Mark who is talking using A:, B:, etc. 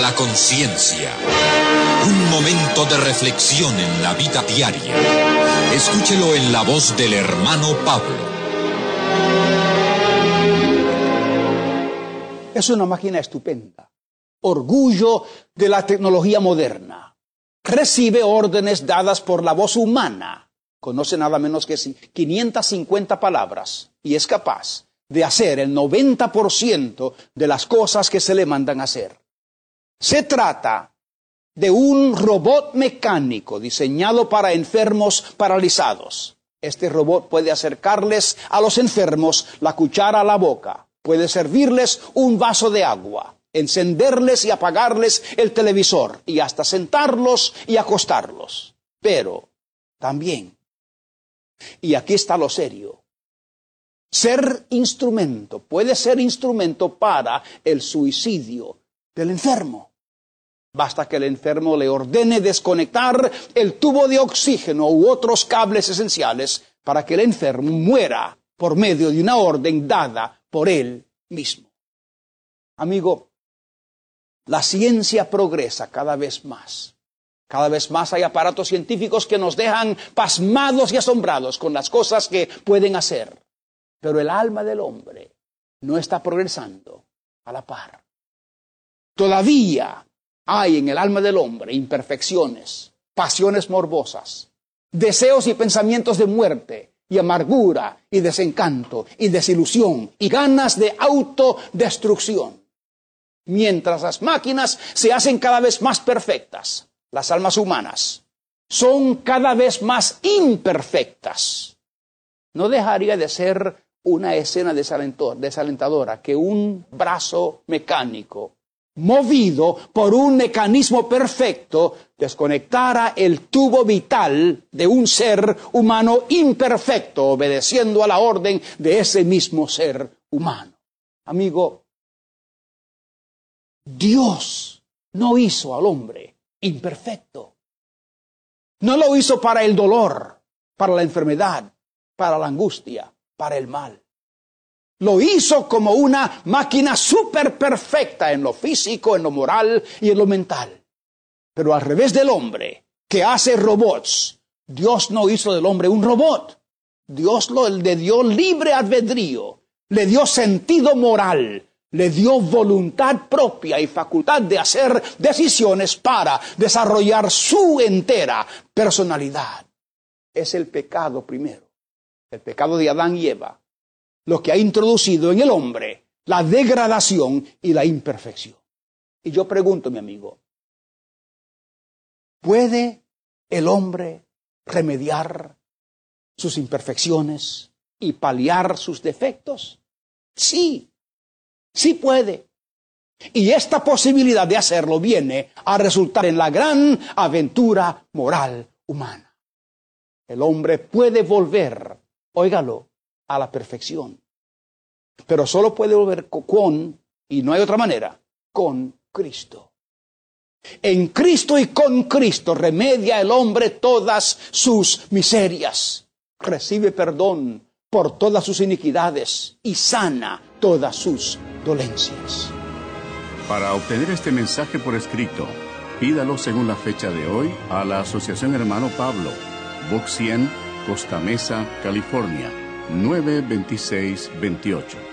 A: La conciencia. Un momento de reflexión en la vida diaria. Escúchelo en la voz del hermano Pablo.
B: Es una máquina estupenda. Orgullo de la tecnología moderna. Recibe órdenes dadas por la voz humana. Conoce nada menos que 550 palabras y es capaz de hacer el 90% de las cosas que se le mandan hacer. Se trata de un robot mecánico diseñado para enfermos paralizados. Este robot puede acercarles a los enfermos la cuchara a la boca, puede servirles un vaso de agua, encenderles y apagarles el televisor y hasta sentarlos y acostarlos. Pero también, y aquí está lo serio, puede ser instrumento para el suicidio del enfermo. Basta que el enfermo le ordene desconectar el tubo de oxígeno u otros cables esenciales para que el enfermo muera por medio de una orden dada por él mismo. Amigo, la ciencia progresa cada vez más. Cada vez más hay aparatos científicos que nos dejan pasmados y asombrados con las cosas que pueden hacer. Pero el alma del hombre no está progresando a la par. Todavía hay en el alma del hombre imperfecciones, pasiones morbosas, deseos y pensamientos de muerte, y amargura, y desencanto, y desilusión, y ganas de autodestrucción. Mientras las máquinas se hacen cada vez más perfectas, las almas humanas son cada vez más imperfectas. No dejaría de ser una escena desalentadora que un brazo mecánico movido por un mecanismo perfecto, desconectara el tubo vital de un ser humano imperfecto, obedeciendo a la orden de ese mismo ser humano. Amigo, Dios no hizo al hombre imperfecto. No lo hizo para el dolor, para la enfermedad, para la angustia, para el mal. Lo hizo como una máquina súper perfecta en lo físico, en lo moral y en lo mental. Pero al revés del hombre, que hace robots, Dios no hizo del hombre un robot. Dios le dio libre albedrío, le dio sentido moral, le dio voluntad propia y facultad de hacer decisiones para desarrollar su entera personalidad. Es el pecado primero, el pecado de Adán y Eva, lo que ha introducido en el hombre la degradación y la imperfección. Y yo pregunto, mi amigo, ¿puede el hombre remediar sus imperfecciones y paliar sus defectos? Sí, sí puede. Y esta posibilidad de hacerlo viene a resultar en la gran aventura moral humana. El hombre puede volver, óigalo, a la perfección. Pero solo puede volver y no hay otra manera, con Cristo. En Cristo y con Cristo remedia el hombre todas sus miserias, recibe perdón por todas sus iniquidades y sana todas sus dolencias.
C: Para obtener este mensaje por escrito, pídalo según la fecha de hoy a la Asociación Hermano Pablo, Box 100, Costa Mesa, California, 92628.